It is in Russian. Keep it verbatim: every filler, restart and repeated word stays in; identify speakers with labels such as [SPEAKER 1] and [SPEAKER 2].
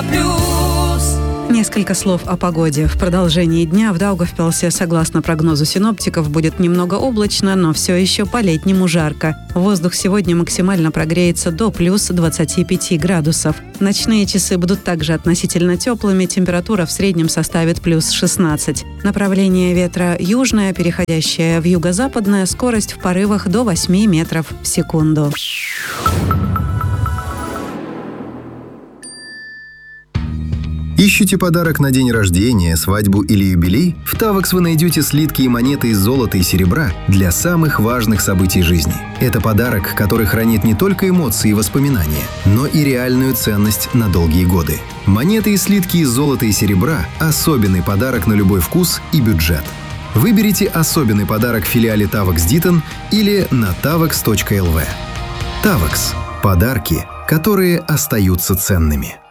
[SPEAKER 1] плюс.
[SPEAKER 2] Несколько слов о погоде. В продолжении дня в Даугавпилсе, согласно прогнозу синоптиков, будет немного облачно, но все еще по-летнему жарко. Воздух сегодня максимально прогреется до плюс двадцати пяти градусов. Ночные часы будут также относительно теплыми, температура в среднем составит плюс шестнадцать. Направление ветра южное, переходящее в юго-западное, скорость в порывах до восьми метров в секунду.
[SPEAKER 3] Ищете подарок на день рождения, свадьбу или юбилей? В Тавекс вы найдете слитки и монеты из золота и серебра для самых важных событий жизни. Это подарок, который хранит не только эмоции и воспоминания, но и реальную ценность на долгие годы. Монеты и слитки из золота и серебра – особенный подарок на любой вкус и бюджет. Выберите особенный подарок в филиале Тавекс Дитон или на тавекс точка эл ви. Тавекс – подарки, которые остаются ценными.